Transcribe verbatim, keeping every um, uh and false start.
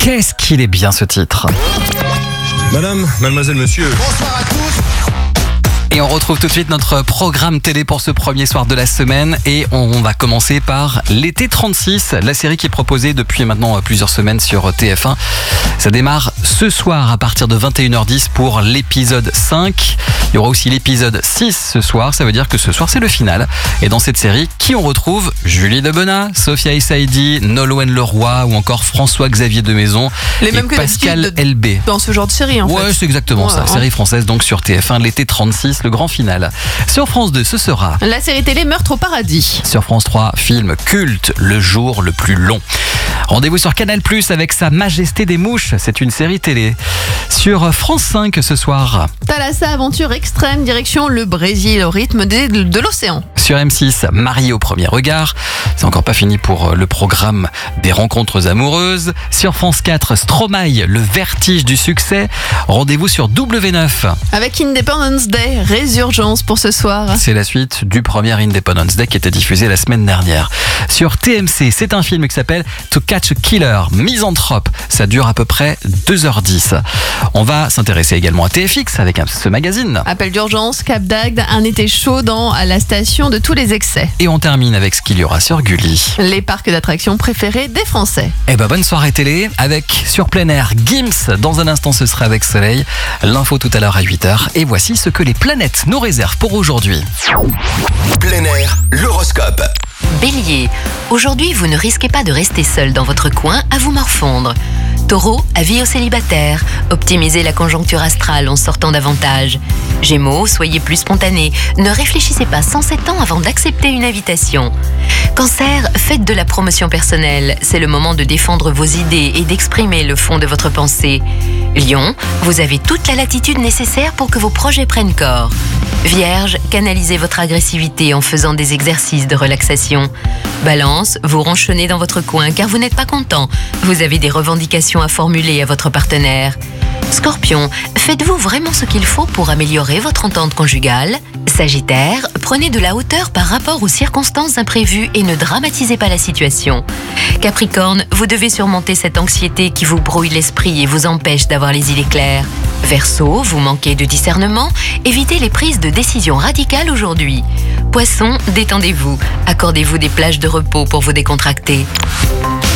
Qu'est-ce qu'il est bien ce titre. Madame, mademoiselle, monsieur. Bonsoir à tous. Et on retrouve tout de suite notre programme télé pour ce premier soir de la semaine. Et on va commencer par l'été trente-six, la série qui est proposée depuis maintenant plusieurs semaines sur T F un. Ça démarre ce soir à partir de vingt et une heures dix pour l'épisode cinq. Il y aura aussi l'épisode six ce soir, ça veut dire que ce soir c'est le final. Et dans cette série, qui on retrouve? Julie Debenat, Sophia Essaidi, Nolwenn Leroy ou encore François-Xavier de Maison Les et mêmes que Pascal d'habitude Elbé. dans ce genre de série en fait. Ouais, c'est exactement Ouais, ça. hein. Série française donc sur T F un, l'été trente-six, le grand final. Sur France deux, ce sera... La série télé Meurtre au paradis. Sur France trois, film culte, Le jour le plus long. Rendez-vous sur Canal plus, avec Sa Majesté des Mouches, c'est une série télé. Sur France cinq ce soir. Thalassa, aventure extrême, direction le Brésil au rythme des- de l'océan. Sur M six, Marié au premier regard. C'est encore pas fini pour le programme des rencontres amoureuses. Sur France quatre, Stromae, le vertige du succès. Rendez-vous sur W neuf. Avec Independence Day, résurgence pour ce soir. C'est la suite du premier Independence Day qui était diffusé la semaine dernière. Sur T M C, c'est un film qui s'appelle To Catch a Killer, Misanthrope. Ça dure à peu près deux heures dix. On va s'intéresser également à T F X avec un- ce magazine. Appel d'urgence, Cap d'Agde, un été chaud dans la station de tous les excès. Et on termine avec ce qu'il y aura sur Gulli. Les parcs d'attractions préférés des Français. Eh ben bonne soirée télé avec sur plein air Gims. Dans un instant ce sera avec Soleil. L'info tout à l'heure à huit heures. Et voici ce que les planètes nous réservent pour aujourd'hui. Plein air, l'horoscope. Bélier, aujourd'hui vous ne risquez pas de rester seul dans votre coin à vous morfondre. Taureau, avis aux célibataires, optimisez la conjoncture astrale en sortant davantage. Gémeaux, soyez plus spontané, ne réfléchissez pas cent sept ans avant d'accepter une invitation. Cancer, faites de la promotion personnelle, c'est le moment de défendre vos idées et d'exprimer le fond de votre pensée. Lion, vous avez toute la latitude nécessaire pour que vos projets prennent corps. Vierge, canalisez votre agressivité en faisant des exercices de relaxation. Balance, vous ronchonnez dans votre coin car vous n'êtes pas content. Vous avez des revendications à formuler à votre partenaire. Scorpion, faites-vous vraiment ce qu'il faut pour améliorer votre entente conjugale? Sagittaire, prenez de la hauteur par rapport aux circonstances imprévues et ne dramatisez pas la situation. Capricorne, vous devez surmonter cette anxiété qui vous brouille l'esprit et vous empêche d'avoir les idées claires. Verseau, vous manquez de discernement, évitez les prises de décisions radicales aujourd'hui. Poisson, détendez-vous, accordez-vous des plages de repos pour vous décontracter.